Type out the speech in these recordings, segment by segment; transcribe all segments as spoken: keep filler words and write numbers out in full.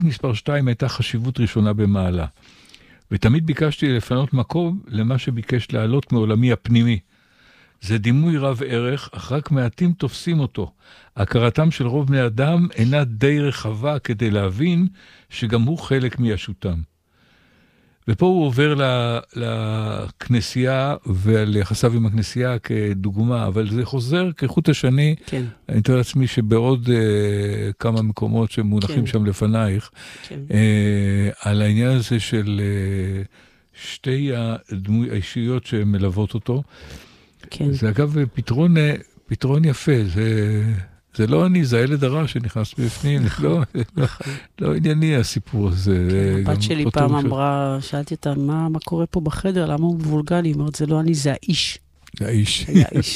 מספר שתיים הייתה חשיבות ראשונה במעלה. ותמיד ביקשתי לפנות מקום למה שביקש לעלות מעולמי הפנימי. זה דימוי רב ערך, אך רק מעטים תופסים אותו. הכרתם של רוב בני אדם אינה די רחבה כדי להבין שגם הוא חלק מישותם. ופה הוא עובר לכנסייה וליחסיו עם הכנסייה כדוגמה, אבל זה חוזר כחוט השני. כן. אני מתאר לעצמי שבעוד uh, כמה מקומות שמונחים כן. שם לפנייך, כן. uh, על העניין הזה של uh, שתי הדמוי האישיות שמלוות אותו. כן. זה אגב פתרון, פתרון יפה, זה... זה לא אני, זה הילד הרע שנכנס בפנים, לא, לא, לא ענייני הסיפור הזה. הבת שלי פעם אמרה, שאלתי אותה, מה קורה פה בחדר, למה הוא וולגני? היא אומרת, זה לא אני, זה האיש. זה האיש. זה האיש.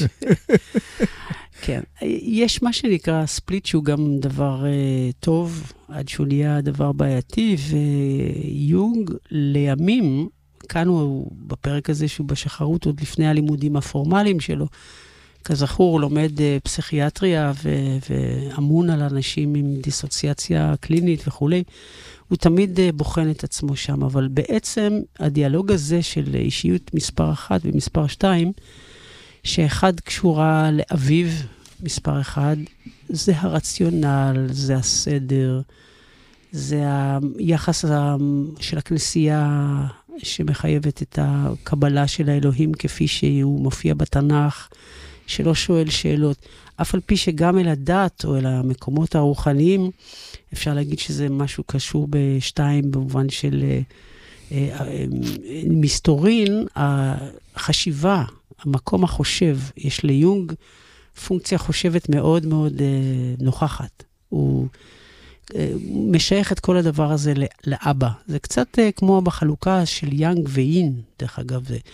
כן, יש מה שנקרא ספליט, שהוא גם דבר טוב, עד שהוא נהיה דבר בעייתי, ויונג לימים, כאן הוא בפרק הזה שהוא בשחרות, עוד לפני הלימודים הפורמליים שלו, כזכור, הוא לומד פסיכיאטריה ו- ואמון על אנשים עם דיסוציאציה קלינית וכו'. הוא תמיד בוחן את עצמו שם, אבל בעצם הדיאלוג הזה של אישיות מספר אחת ומספר שתיים, שאחד קשורה לאביו מספר אחד, זה הרציונל, זה הסדר, זה היחס של הכנסייה שמחייבת את הקבלה של האלוהים כפי שהוא מופיע בתנ"ך, שלא שואל שאלות. אף על פי שגם אל הדת או אל המקומות הרוחניים, אפשר להגיד שזה משהו קשור בשתיים במובן של אה, אה, מסתורין, החשיבה, המקום החושב, יש ליונג פונקציה חושבת מאוד מאוד אה, נוכחת. הוא אה, משייך את כל הדבר הזה לאבא. זה קצת אה, כמו בחלוקה של יאנג ואין, דרך אגב, זה,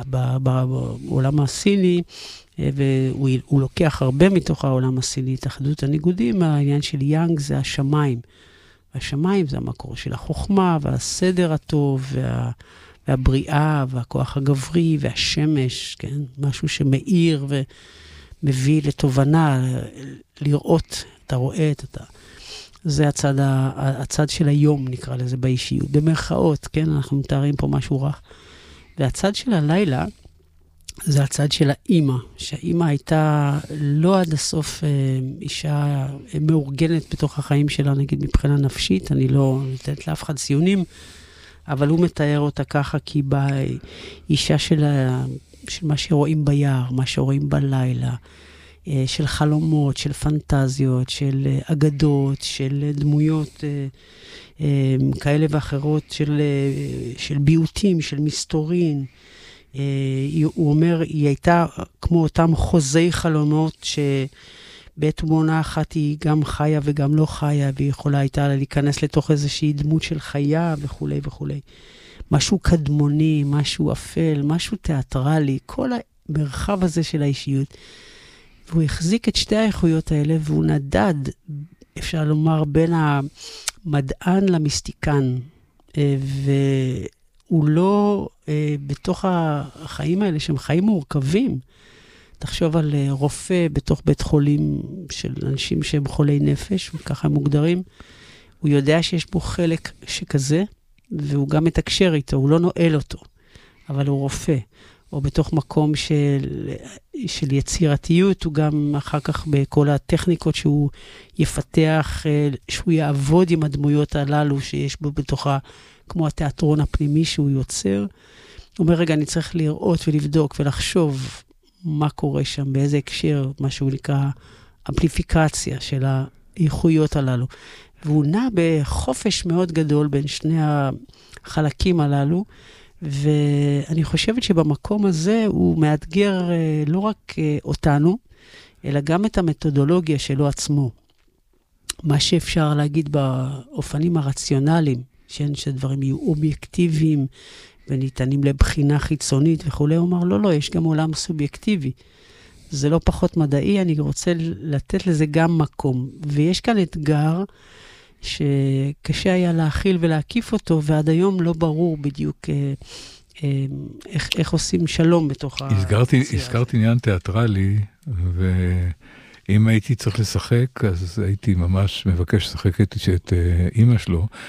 בעולם הסיני, והוא לוקח הרבה מתוך העולם הסיני, התאחדות הניגודים, העניין של יאנג זה השמיים. והשמיים זה המקור של החוכמה, והסדר הטוב, וה, והבריאה, והכוח הגברי, והשמש, כן? משהו שמאיר ומביא לתובנה, לראות, אתה רואה את אתה. זה הצד, הצד של היום, נקרא לזה, באישיות. במרכאות, כן? אנחנו מתארים פה משהו רך. והצד של הלילה, זה הצד של האימא, שהאימא הייתה לא עד הסוף אה, אישה מאורגנת בתוך החיים שלה, נגיד מבחינה נפשית, אני לא נותנת לאף אחד ציונים, אבל הוא מתאר אותה ככה, כי היא אישה של, של מה שרואים ביער, מה שרואים בלילה, אה, של חלומות, של פנטזיות, של אה, אגדות, של דמויות אה, אה, כאלה ואחרות, של, אה, של ביוטים, של מסתורין, Uh, הוא אומר, היא הייתה כמו אותם חוזי חלונות שבעת מונה אחת היא גם חיה וגם לא חיה, והיא יכולה הייתה להיכנס לתוך איזושהי דמות של חיה וכו' וכו'. משהו קדמוני, משהו אפל, משהו תיאטרלי, כל המרחב הזה של האישיות. והוא החזיק את שתי האיכויות האלה, והוא נדד, אפשר לומר, בין המדען למיסטיקן, uh, ו... הוא לא, אה, בתוך החיים האלה, שהם חיים מורכבים, תחשוב על אה, רופא בתוך בית חולים של אנשים שהם חולי נפש, וככה הם מוגדרים, הוא יודע שיש בו חלק שכזה, והוא גם מתקשר איתו, הוא לא נועל אותו, אבל הוא רופא. או בתוך מקום של, של יצירתיות, הוא גם אחר כך בכל הטכניקות שהוא יפתח, אה, שהוא יעבוד עם הדמויות הללו שיש בו בתוכה, כמו התיאטרון הפנימי שהוא יוצר. הוא אומר, רגע, אני צריך לראות ולבדוק ולחשוב מה קורה שם, באיזה הקשר, מה שהוא נקרא אמפליפיקציה של האיכויות הללו. והוא נע בחופש מאוד גדול בין שני החלקים הללו, ואני חושבת שבמקום הזה הוא מאתגר לא רק אותנו, אלא גם את המתודולוגיה שלו עצמו. מה שאפשר להגיד באופנים הרציונליים, שדברים יהיו אובייקטיביים וניתנים לבחינה חיצונית וכו', הוא אומר, לא, לא, יש גם עולם סובייקטיבי. זה לא פחות מדעי, אני רוצה לתת לזה גם מקום. ויש כאן אתגר שקשה היה להכיל ולהקיף אותו, ועד היום לא ברור בדיוק אה, אה, איך, איך עושים שלום בתוך הזכרתי, הזכרתי עניין תיאטרלי, אם הייתי צריך לשחק, אז הייתי ממש מבקש לשחק את אימא שלו.